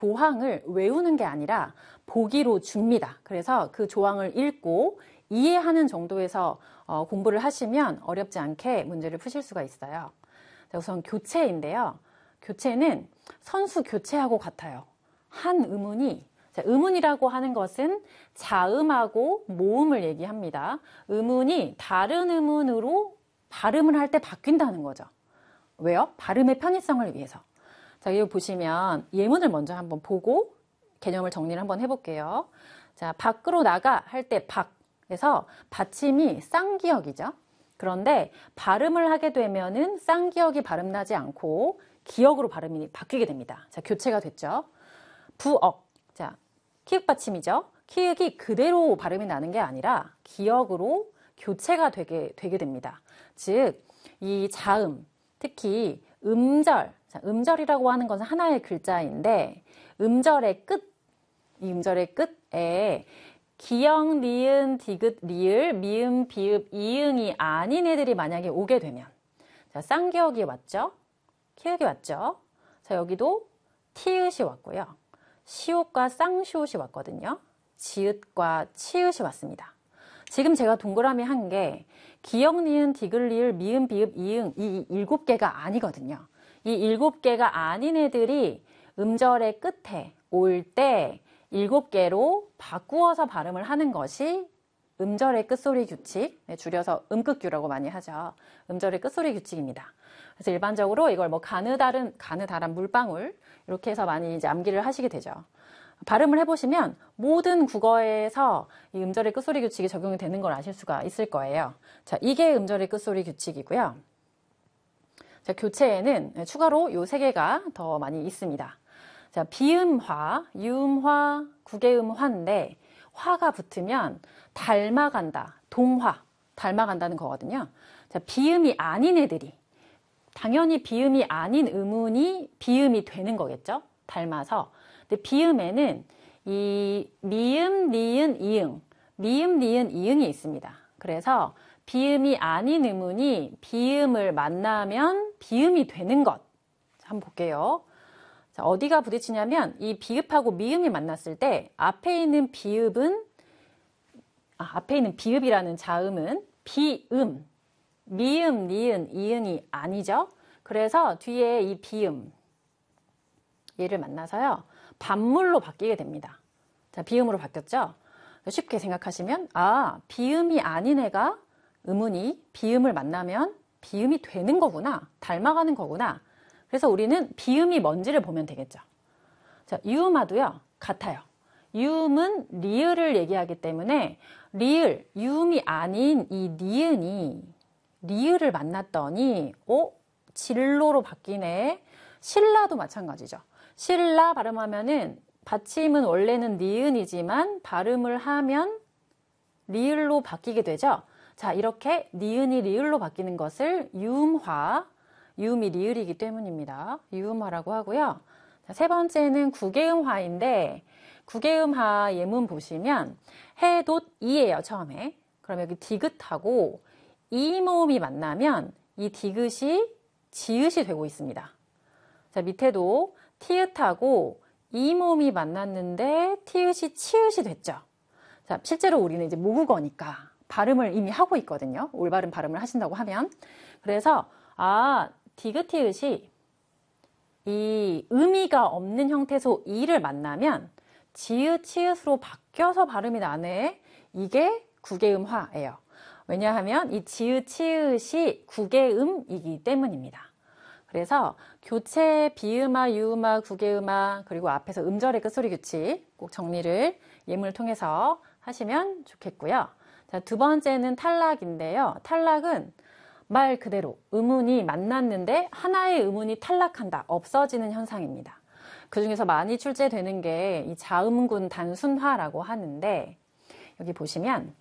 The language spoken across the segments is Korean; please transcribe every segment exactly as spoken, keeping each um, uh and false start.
조항을 외우는 게 아니라 보기로 줍니다. 그래서 그 조항을 읽고 이해하는 정도에서 어, 공부를 하시면 어렵지 않게 문제를 푸실 수가 있어요. 자, 우선 교체인데요. 교체는 선수 교체하고 같아요. 한 의문이, 자, 의문이라고 하는 것은 자음하고 모음을 얘기합니다. 의문이 다른 의문으로 발음을 할 때 바뀐다는 거죠. 왜요? 발음의 편의성을 위해서. 자, 이거 보시면 예문을 먼저 한번 보고 개념을 정리를 한번 해볼게요. 자, 밖으로 나가 할 때 밖. 그래서 받침이 쌍기역이죠. 그런데 발음을 하게 되면은 쌍기역이 발음나지 않고 기역으로 발음이 바뀌게 됩니다. 자, 교체가 됐죠. 부억. 자, 키읔 받침이죠. 키읔이 그대로 발음이 나는 게 아니라 기역으로 교체가 되게, 되게 됩니다. 즉, 이 자음, 특히 음절. 자, 음절이라고 하는 것은 하나의 글자인데 음절의 끝, 이 음절의 끝에 기역, 니은, 디귿, 리을, 미음, 비읍, 이응이 아닌 애들이 만약에 오게 되면 자, 쌍기역이 왔죠? 키읔이 왔죠? 자, 여기도 티읕이 왔고요. 시옷과 쌍시옷이 왔거든요. 지읒과 치읒이 왔습니다. 지금 제가 동그라미 한 게 기역, 니은, 디귿, 리을, 미음, 비읍, 이응 이 일곱 개가 아니거든요. 이 일곱 개가 아닌 애들이 음절의 끝에 올 때 일곱 개로 바꾸어서 발음을 하는 것이 음절의 끝소리 규칙, 줄여서 음끝규라고 많이 하죠. 음절의 끝소리 규칙입니다. 그래서 일반적으로 이걸 뭐 가느다란, 가느다란 물방울 이렇게 해서 많이 이제 암기를 하시게 되죠. 발음을 해보시면 모든 국어에서 이 음절의 끝소리 규칙이 적용이 되는 걸 아실 수가 있을 거예요. 자, 이게 음절의 끝소리 규칙이고요. 자, 교체에는 추가로 요 세 개가 더 많이 있습니다. 자, 비음화, 유음화, 구개음화인데 화가 붙으면 닮아간다, 동화, 닮아간다는 거거든요. 자, 비음이 아닌 애들이 당연히 비음이 아닌 음운이 비음이 되는 거겠죠. 닮아서. 근데 비음에는 이 미음, 니은, 이응, 미음, 니은, 이응이 있습니다. 그래서 비음이 아닌 음운이 비음을 만나면 비음이 되는 것. 자, 한번 볼게요. 자, 어디가 부딪히냐면 이 비읍하고 미음이 만났을 때 앞에 있는 비읍은 아, 앞에 있는 비읍이라는 자음은 비음, 미음, 니은, 이응이 아니죠. 그래서 뒤에 이 비음 얘를 만나서요 반물로 바뀌게 됩니다. 자, 비음으로 바뀌었죠. 쉽게 생각하시면 아, 비음이 아닌 애가 음운이 비음을 만나면 비음이 되는 거구나, 닮아가는 거구나. 그래서 우리는 비음이 뭔지를 보면 되겠죠. 자, 유음화도요, 같아요. 유음은 리을을 얘기하기 때문에 리을, 유음이 아닌 이 니은이 리을을 만났더니 어? 진로로 바뀌네. 신라도 마찬가지죠. 신라 발음하면은 받침은 원래는 니은이지만 발음을 하면 리을로 바뀌게 되죠. 자, 이렇게 니은이 리을로 바뀌는 것을 유음화, 유음이 리을이기 때문입니다. 유음화라고 하고요. 자, 세 번째는 구개음화인데 구개음화 예문 보시면 해, 돛, 이예요. 처음에. 그럼 여기 디귿하고 이 모음이 만나면 이 디귿이 지읒이 되고 있습니다. 자, 밑에도 티읒하고 이 모음이 만났는데 티읒이 치읒이 됐죠. 자, 실제로 우리는 이제 모국어니까 발음을 이미 하고 있거든요. 올바른 발음을 하신다고 하면. 그래서 아, 디귿 티읒이 이 의미가 없는 형태소 이를 만나면 지읒 치읒으로 바뀌어서 발음이 나네. 이게 구개음화예요. 왜냐하면 이 지읒 치읒이 구개음이기 때문입니다. 그래서 교체, 비음화, 유음화, 구개음화, 그리고 앞에서 음절의 끝소리 규칙 꼭 정리를 예문을 통해서 하시면 좋겠고요. 자, 두 번째는 탈락인데요. 탈락은 말 그대로 음운이 만났는데 하나의 음운이 탈락한다, 없어지는 현상입니다. 그 중에서 많이 출제되는 게 이 자음군 단순화라고 하는데 여기 보시면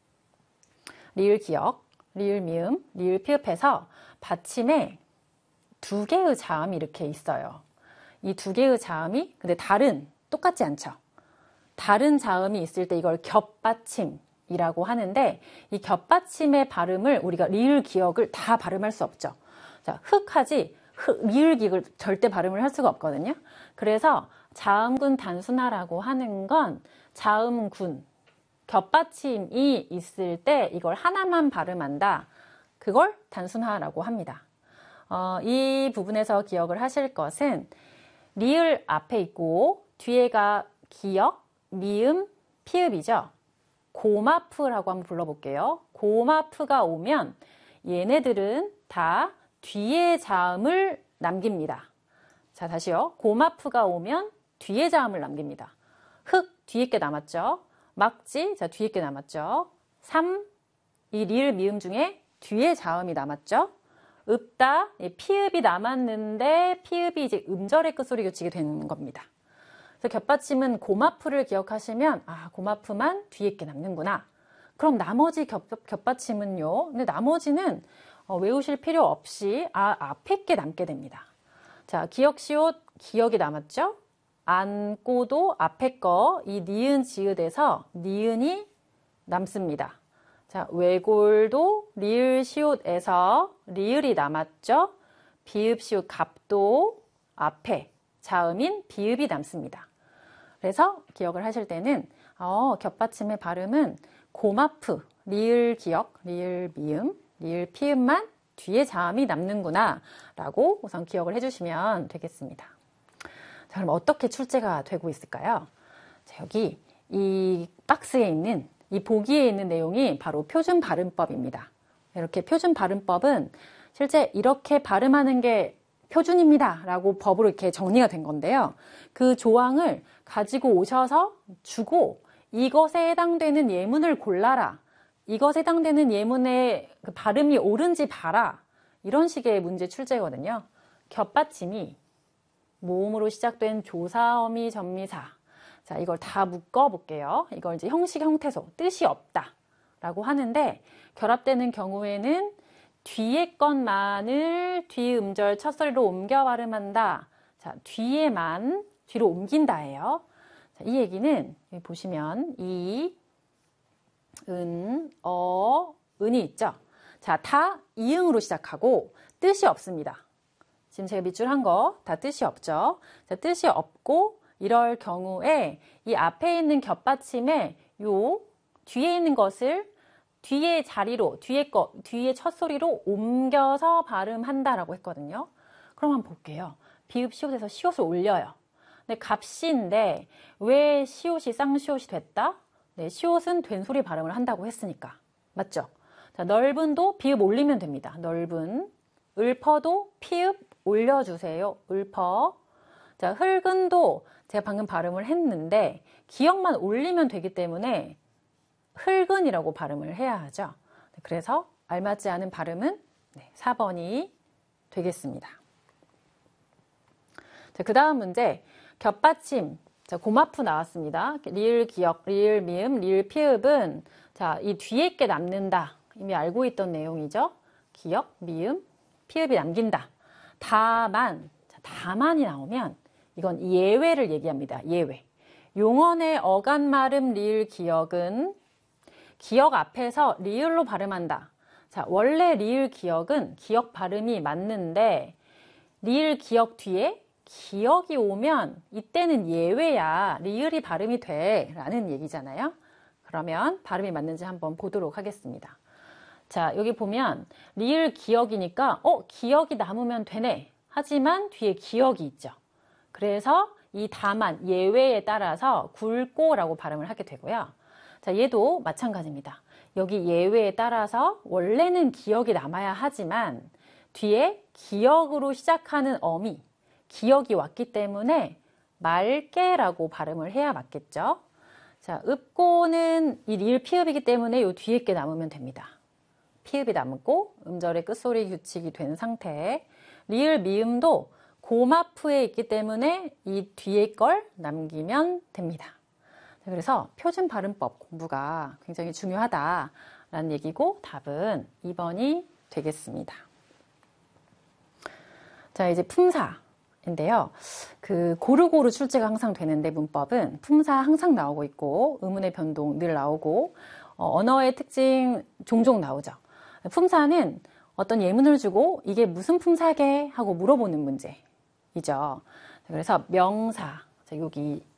리을 기역, 리을 미음, 리을 피읍해서 받침에 두 개의 자음이 이렇게 있어요. 이 두 개의 자음이 근데 다른, 똑같지 않죠. 다른 자음이 있을 때 이걸 겹받침이라고 하는데 이 겹받침의 발음을 우리가 리을 기역을 다 발음할 수 없죠. 자, 흑하지 흑, 리을 기역을 절대 발음을 할 수가 없거든요. 그래서 자음군 단순화라고 하는 건 자음군, 겹받침이 있을 때 이걸 하나만 발음한다. 그걸 단순화라고 합니다. 어, 이 부분에서 기억을 하실 것은 리을 앞에 있고 뒤에가 기역, 미음, 피읍이죠. 고마프라고 한번 불러볼게요. 고마프가 오면 얘네들은 다 뒤에 자음을 남깁니다. 자, 다시요. 고마프가 오면 뒤에 자음을 남깁니다. 흑, 뒤에 게 남았죠. 막지, 자, 뒤에 게 남았죠. 삼, 이 리을 미음 중에 뒤에 자음이 남았죠. 읍다, 피읍이 남았는데 피읍이 이제 음절의 끝소리 교칙이 되는 겁니다. 그래서 겹받침은 고마프를 기억하시면 아, 고마프만 뒤에 게 남는구나. 그럼 나머지 겹, 겹받침은요. 근데 나머지는 어, 외우실 필요 없이 아, 앞에 게 남게 됩니다. 자, 기역, 시옷, 기역이 남았죠? 안고도 앞에 거, 이 니은, 지읒에서 니은이 남습니다. 자, 외골도 리을, 시옷에서 리을이 남았죠? 비읍, 시옷, 갑도 앞에 자음인 비읍이 남습니다. 그래서 기억을 하실 때는 어, 겹받침의 발음은 고마프, 리을 기역, 리을 미음, 리을 피음만 뒤에 자음이 남는구나 라고 우선 기억을 해주시면 되겠습니다. 자, 그럼 어떻게 출제가 되고 있을까요? 자, 여기 이 박스에 있는 이 보기에 있는 내용이 바로 표준 발음법입니다. 이렇게 표준 발음법은 실제 이렇게 발음하는 게 표준입니다 라고 법으로 이렇게 정리가 된 건데요. 그 조항을 가지고 오셔서 주고 이것에 해당되는 예문을 골라라. 이것에 해당되는 예문의 그 발음이 옳은지 봐라. 이런 식의 문제 출제거든요. 겹받침이 모음으로 시작된 조사, 어미, 전미사. 자, 이걸 다 묶어 볼게요. 이걸 이제 형식, 형태소, 뜻이 없다 라고 하는데 결합되는 경우에는 뒤에 것만을 뒤음절 첫소리로 옮겨 발음한다. 자, 뒤에만 뒤로 옮긴다예요. 자, 이 얘기는 여기 보시면 이, 은, 어, 은이 있죠. 자, 다 이응으로 시작하고 뜻이 없습니다. 지금 제가 밑줄 한 거 다 뜻이 없죠. 자, 뜻이 없고 이럴 경우에 이 앞에 있는 겹받침에 요 뒤에 있는 것을 뒤에 자리로, 뒤에 거, 뒤에 첫 소리로 옮겨서 발음한다라고 했거든요. 그럼 한번 볼게요. 비읍 시옷에서 시옷을 올려요. 근데 값시인데 왜 시옷이 쌍시옷이 됐다? 네, 시옷은 된소리 발음을 한다고 했으니까. 맞죠? 자, 넓은도 비읍 올리면 됩니다. 넓은. 읊어도 피읍 올려주세요. 읊어. 자, 흙은도 제가 방금 발음을 했는데 기역만 올리면 되기 때문에 흙은이라고 발음을 해야 하죠. 그래서 알맞지 않은 발음은 네, 사 번이 되겠습니다. 자, 그 다음 문제 겹받침. 자, 고마프 나왔습니다. 리을 기역, 리을 미음, 리을 피읍은 자, 이 뒤에 게 남는다. 이미 알고 있던 내용이죠. 기역, 미음, 피읍이 남긴다. 다만, 자, 다만이 나오면 이건 예외를 얘기합니다. 예외. 용언의 어간 말음 리을 기역은 기역 앞에서 리을로 발음한다. 자, 원래 리을 기역은 기역 발음이 맞는데 리을 기역 뒤에 기역이 오면 이때는 예외야. 리을이 발음이 돼 라는 얘기잖아요. 그러면 발음이 맞는지 한번 보도록 하겠습니다. 자, 여기 보면 리을 기역이니까 어, 기역이 남으면 되네. 하지만 뒤에 기역이 있죠. 그래서 이 다만 예외에 따라서 굵고라고 발음을 하게 되고요. 자, 얘도 마찬가지입니다. 여기 예외에 따라서 원래는 기역이 남아야 하지만 뒤에 기역으로 시작하는 어미, 기역이 왔기 때문에 맑게라고 발음을 해야 맞겠죠. 자, 읍고는 이 리을 피읍이기 때문에 이 뒤에 게 남으면 됩니다. 피읍이 남고 음절의 끝소리 규칙이 된 상태. 리을 미음도 고마프에 있기 때문에 이 뒤에 걸 남기면 됩니다. 그래서 표준 발음법 공부가 굉장히 중요하다라는 얘기고 답은 이 번이 되겠습니다. 자, 이제 품사인데요. 그 고루고루 출제가 항상 되는데 문법은 품사 항상 나오고 있고 의문의 변동 늘 나오고 어, 언어의 특징 종종 나오죠. 품사는 어떤 예문을 주고 이게 무슨 품사게 하고 물어보는 문제이죠. 그래서 명사, 자, 여기